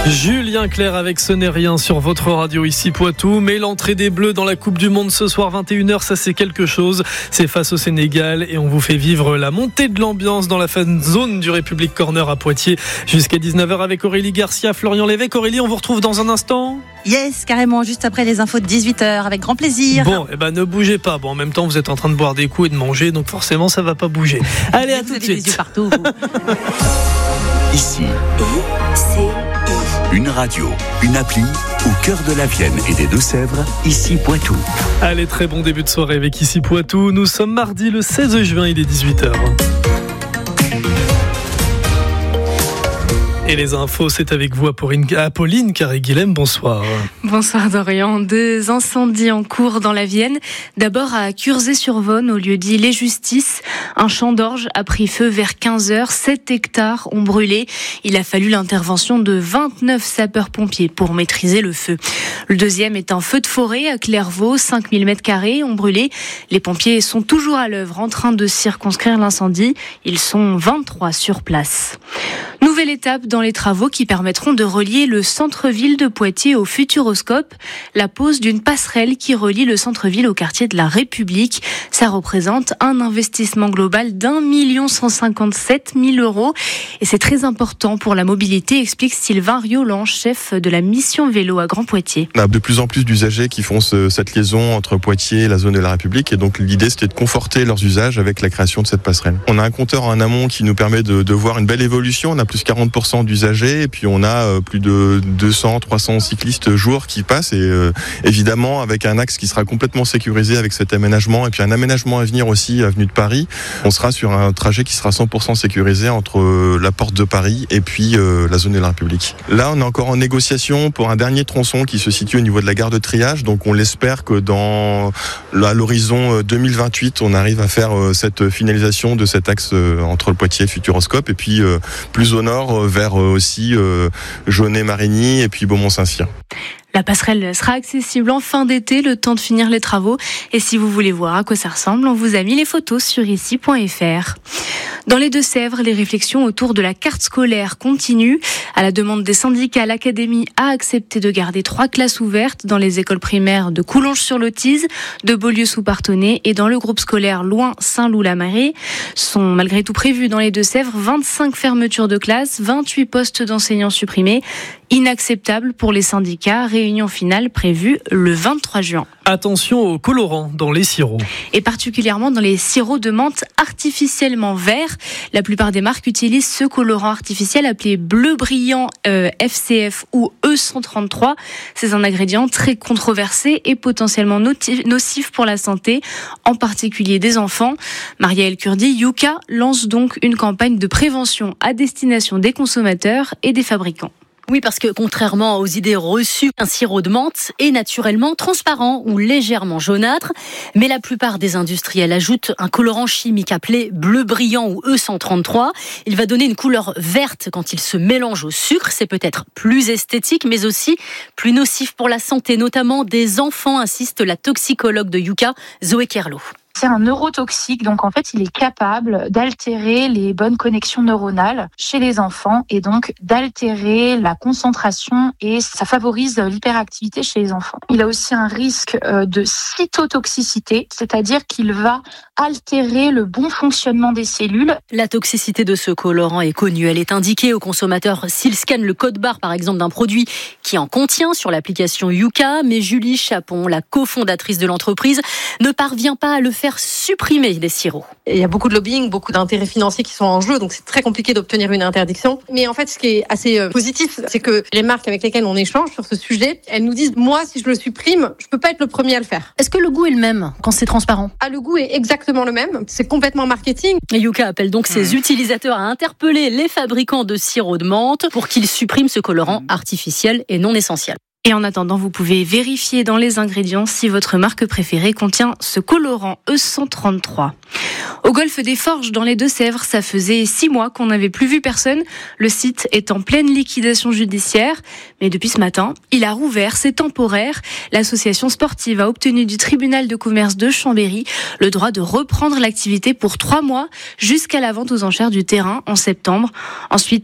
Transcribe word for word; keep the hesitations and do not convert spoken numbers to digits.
Julien Clerc avec Ce n'est rien sur votre radio ici Poitou. Mais l'entrée des Bleus dans la Coupe du Monde ce soir vingt et une heures, ça c'est quelque chose. C'est face au Sénégal et on vous fait vivre la montée de l'ambiance dans la fan zone du République Corner à Poitiers jusqu'à dix-neuf heures avec Aurélie Garcia, Florian Lévesque. Aurélie, on vous retrouve dans un instant. Yes, carrément, juste après les infos de dix-huit heures, avec grand plaisir. Bon, eh ben ne bougez pas. Bon, en même temps, vous êtes en train de boire des coups et de manger, donc forcément, ça va pas bouger. Allez, à tout de suite. Des yeux partout. Ici, une radio, une appli au cœur de la Vienne et des Deux-Sèvres, ici Poitou. Allez, très bon début de soirée avec ici Poitou. Nous sommes mardi le seize juin, il est dix-huit heures. Et les infos, c'est avec vous, Apolline Carré-Guilhem, bonsoir. Bonsoir Dorian. Deux incendies en cours dans la Vienne. D'abord à Curzé-sur-Vonne, au lieu dit Les Justices. Un champ d'orge a pris feu vers quinze heures. sept hectares ont brûlé. Il a fallu l'intervention de vingt-neuf sapeurs-pompiers pour maîtriser le feu. Le deuxième est un feu de forêt à Clairvaux. cinq mille mètres carrés ont brûlé. Les pompiers sont toujours à l'œuvre en train de circonscrire l'incendie. Ils sont vingt-trois sur place. Nouvelle étape dans les travaux qui permettront de relier le centre-ville de Poitiers au Futuroscope. La pose d'une passerelle qui relie le centre-ville au quartier de la République. Ça représente un investissement global d'un million cent cinquante-sept mille euros. Et c'est très important pour la mobilité, explique Sylvain Riolan, chef de la mission vélo à Grand Poitiers. On a de plus en plus d'usagers qui font ce, cette liaison entre Poitiers et la zone de la République. Et donc l'idée, c'était de conforter leurs usages avec la création de cette passerelle. On a un compteur en amont qui nous permet de, de voir une belle évolution. On a plus quarante pour cent d'usagers et puis on a plus de deux cents, trois cents cyclistes jour qui passent et euh, évidemment avec un axe qui sera complètement sécurisé avec cet aménagement et puis un aménagement à venir aussi avenue de Paris. On sera sur un trajet qui sera cent pour cent sécurisé entre euh, la porte de Paris et puis euh, la zone de la République. Là, on est encore en négociation pour un dernier tronçon qui se situe au niveau de la gare de triage. Donc on l'espère que dans à l'horizon deux mille vingt-huit, on arrive à faire euh, cette finalisation de cet axe euh, entre le Poitiers et Futuroscope et puis euh, plus au nord euh, vers euh, aussi euh, Jaunet-Marigny et puis Beaumont-Saint-Cyr. La passerelle sera accessible en fin d'été, le temps de finir les travaux. Et si vous voulez voir à quoi ça ressemble, on vous a mis les photos sur ici point f r. Dans les Deux-Sèvres, les réflexions autour de la carte scolaire continuent. À la demande des syndicats, l'Académie a accepté de garder trois classes ouvertes dans les écoles primaires de Coulonges-sur-Lotise, de Beaulieu-sous-Parthenay et dans le groupe scolaire Loing-Saint-Loup-la-Marée. Sont malgré tout prévues dans les Deux-Sèvres vingt-cinq fermetures de classes, vingt-huit postes d'enseignants supprimés. Inacceptable pour les syndicats. Réunion finale prévue le vingt-trois juin. Attention aux colorants dans les sirops. Et particulièrement dans les sirops de menthe artificiellement verts. La plupart des marques utilisent ce colorant artificiel appelé bleu brillant euh, F C F ou E cent trente-trois. C'est un ingrédient très controversé et potentiellement nocif pour la santé, en particulier des enfants. Maria El Kurdi, Yuka lance donc une campagne de prévention à destination des consommateurs et des fabricants. Oui, parce que contrairement aux idées reçues, un sirop de menthe est naturellement transparent ou légèrement jaunâtre. Mais la plupart des industriels ajoutent un colorant chimique appelé bleu brillant ou E cent trente-trois. Il va donner une couleur verte quand il se mélange au sucre. C'est peut-être plus esthétique, mais aussi plus nocif pour la santé, notamment des enfants, insiste la toxicologue de Yuka, Zoé Kerlo. C'est un neurotoxique, donc en fait il est capable d'altérer les bonnes connexions neuronales chez les enfants et donc d'altérer la concentration et ça favorise l'hyperactivité chez les enfants. Il a aussi un risque de cytotoxicité, c'est-à-dire qu'il va altérer le bon fonctionnement des cellules. La toxicité de ce colorant est connue, elle est indiquée aux consommateurs s'ils scannent le code barre par exemple d'un produit qui en contient sur l'application Yuka, mais Julie Chapon, la cofondatrice de l'entreprise, ne parvient pas à le faire supprimer les sirops. Il y a beaucoup de lobbying, beaucoup d'intérêts financiers qui sont en jeu, donc c'est très compliqué d'obtenir une interdiction. Mais en fait, ce qui est assez euh, positif, c'est que les marques avec lesquelles on échange sur ce sujet, elles nous disent, moi, si je le supprime, je peux pas être le premier à le faire. Est-ce que le goût est le même quand c'est transparent ? Ah, le goût est exactement le même. C'est complètement marketing. Et Yuka appelle donc ses mmh. utilisateurs à interpeller les fabricants de sirop de menthe pour qu'ils suppriment ce colorant mmh. artificiel et non essentiel. Et en attendant, vous pouvez vérifier dans les ingrédients si votre marque préférée contient ce colorant E cent trente-trois. Au golfe des Forges, dans les Deux-Sèvres, ça faisait six mois qu'on n'avait plus vu personne. Le site est en pleine liquidation judiciaire. Mais depuis ce matin, il a rouvert, c'est temporaire. L'association sportive a obtenu du tribunal de commerce de Chambéry le droit de reprendre l'activité pour trois mois jusqu'à la vente aux enchères du terrain en septembre. Ensuite,